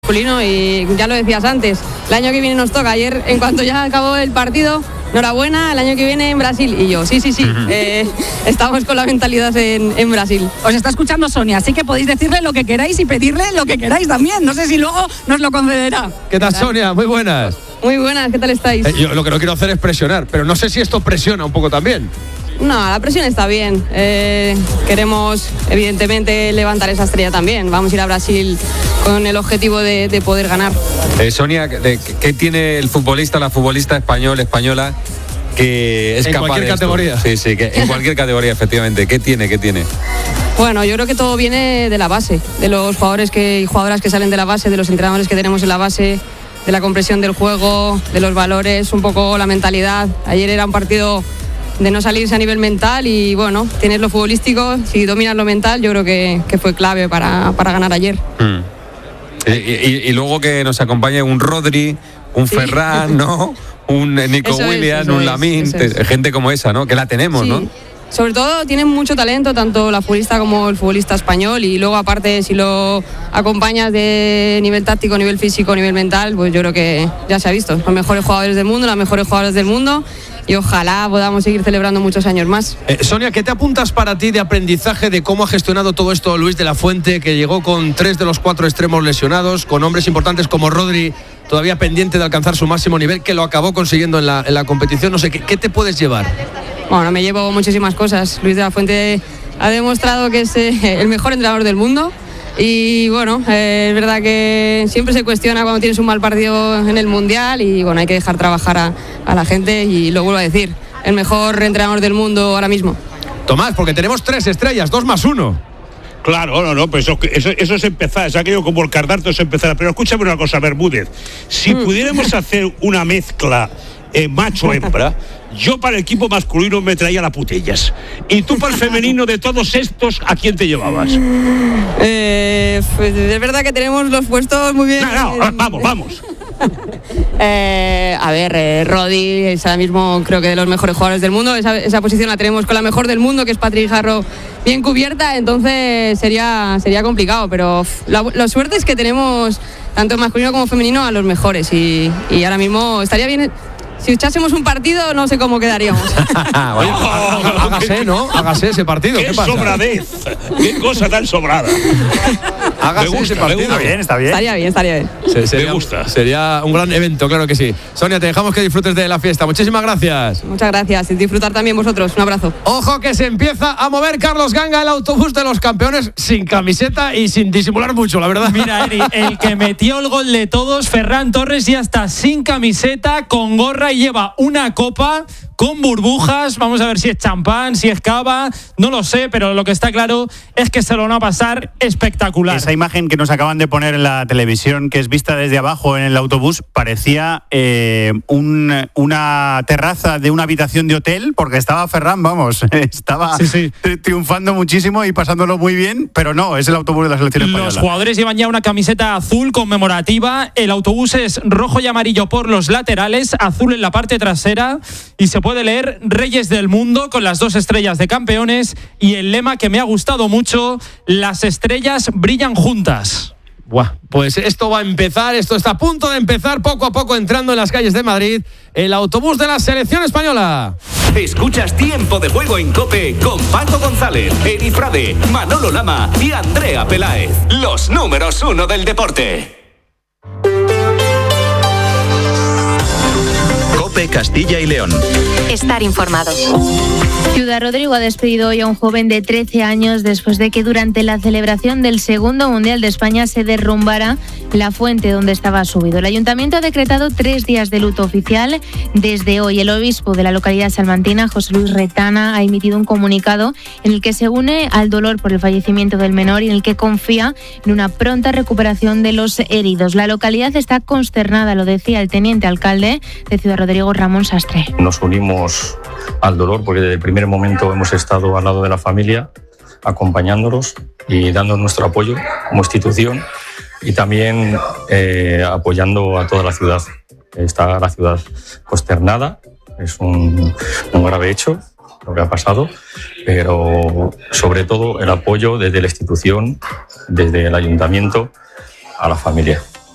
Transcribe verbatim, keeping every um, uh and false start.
masculino y ya lo decías antes, el año que viene nos toca. Ayer, en cuanto ya acabó el partido, enhorabuena, el año que viene en Brasil. Y yo, sí, sí, sí, eh, estamos con la mentalidad en, en Brasil. Os está escuchando Sonia, así que podéis decirle lo que queráis y pedirle lo que queráis también. No sé si luego nos lo concederá. ¿Qué tal, Sonia? Muy buenas. Muy buenas, ¿qué tal estáis? Eh, yo lo que no quiero hacer es presionar, pero no sé si esto presiona un poco también. No, la presión está bien. Eh, queremos, evidentemente, levantar esa estrella también. Vamos a ir a Brasil con el objetivo de, de poder ganar. Eh, Sonia, de, ¿qué tiene el futbolista, la futbolista español, española, que es en capaz cualquier de esto? categoría? Sí, sí, que en cualquier categoría, efectivamente. ¿Qué tiene, qué tiene? Bueno, yo creo que todo viene de la base, de los jugadores que, y jugadoras que salen de la base, de los entrenadores que tenemos en la base, de la compresión del juego, de los valores, un poco la mentalidad. Ayer era un partido de no salirse a nivel mental y bueno, tienes lo futbolístico, si dominas lo mental, yo creo que, que fue clave para, para ganar ayer. Mm. Y, y, y luego que nos acompañe un Rodri, un sí. Ferran, ¿no? Un Nico eso Williams, es, un es, Lamine, es. gente como esa, ¿no? Que la tenemos, sí. ¿no? Sobre todo tienen mucho talento, tanto la futbolista como el futbolista español, y luego aparte si lo acompañas de nivel táctico, nivel físico, nivel mental, pues yo creo que ya se ha visto, los mejores jugadores del mundo, las mejores jugadoras del mundo, y ojalá podamos seguir celebrando muchos años más. Eh, Sonia, ¿qué te apuntas para ti de aprendizaje de cómo ha gestionado todo esto Luis de la Fuente, que llegó con tres de los cuatro extremos lesionados, con hombres importantes como Rodri todavía pendiente de alcanzar su máximo nivel, que lo acabó consiguiendo en la, en la competición? No sé, ¿qué, qué te puedes llevar? Bueno, me llevo muchísimas cosas. Luis de la Fuente ha demostrado que es eh, el mejor entrenador del mundo y bueno, eh, es verdad que siempre se cuestiona cuando tienes un mal partido en el Mundial y bueno, hay que dejar trabajar a, a la gente y lo vuelvo a decir, el mejor entrenador del mundo ahora mismo. Tomás, porque tenemos tres estrellas, dos más uno. Claro, no, no, pues eso, eso, eso es empezar, es aquello como el cardarto es empezar. Pero escúchame una cosa, Bermúdez, si mm. pudiéramos hacer una mezcla eh, macho-hembra, yo para el equipo masculino me traía la Putellas. Y tú para el femenino de todos estos, ¿a quién te llevabas? Eh, pues es verdad que tenemos los puestos muy bien. No, no, vamos, vamos. Eh, a ver, eh, Rodri es ahora mismo creo que de los mejores jugadores del mundo. Esa, esa posición la tenemos con la mejor del mundo, que es Patrick Jarro, bien cubierta. Entonces sería, sería complicado, pero la, la suerte es que tenemos tanto masculino como femenino a los mejores y, y ahora mismo estaría bien. Si echásemos un partido, no sé cómo quedaríamos. Oye, hágase, ¿no? Hágase ese partido. ¡Qué, ¿Qué pasa? sobradez! ¡Qué cosa tan sobrada! Hágase me gusta, ese partido. Está bien, está bien. Estaría bien, estaría bien. Se, sería, me gusta. Sería un gran evento, claro que sí. Sonia, te dejamos que disfrutes de la fiesta. Muchísimas gracias. Muchas gracias. Y disfrutar también vosotros. Un abrazo. Ojo que se empieza a mover Carlos Ganga, el autobús de los campeones, sin camiseta y sin disimular mucho, la verdad. Mira, Eri, el que metió el gol de todos, Ferran Torres, ya está sin camiseta, con gorra y lleva una copa con burbujas. Vamos a ver si es champán, si es cava, no lo sé, pero lo que está claro es que se lo van a pasar espectacular. Esa imagen que nos acaban de poner en la televisión, que es vista desde abajo en el autobús, parecía eh, un, una terraza de una habitación de hotel, porque estaba Ferran, vamos, estaba sí, sí. Tri- triunfando muchísimo y pasándolo muy bien, pero no, es el autobús de la selección española. Los jugadores llevan ya una camiseta azul conmemorativa, el autobús es rojo y amarillo por los laterales, azul en la parte trasera, y se puede leer Reyes del Mundo con las dos estrellas de campeones y el lema que me ha gustado mucho, las estrellas brillan juntas. Buah, pues esto va a empezar, esto está a punto de empezar, poco a poco entrando en las calles de Madrid, el autobús de la selección española. Escuchas Tiempo de Juego en COPE con Paco González, Eri Frade, Manolo Lama y Andrea Peláez. Los números uno del deporte. COPE Castilla y León. Estar informado. Ciudad Rodrigo ha despedido hoy a un joven de trece años después de que durante la celebración del segundo Mundial de España se derrumbara la fuente donde estaba subido. El ayuntamiento ha decretado tres días de luto oficial desde hoy. El obispo de la localidad salmantina, José Luis Retana, ha emitido un comunicado en el que se une al dolor por el fallecimiento del menor y en el que confía en una pronta recuperación de los heridos. La localidad está consternada, lo decía el teniente alcalde de Ciudad Rodrigo, Ramón Sastre. Nos unimos al dolor porque desde el primer momento hemos estado al lado de la familia, acompañándolos y dando nuestro apoyo como institución y también eh, apoyando a toda la ciudad. Está la ciudad consternada, es un, un grave hecho lo que ha pasado, pero sobre todo el apoyo desde la institución, desde el ayuntamiento a la familia.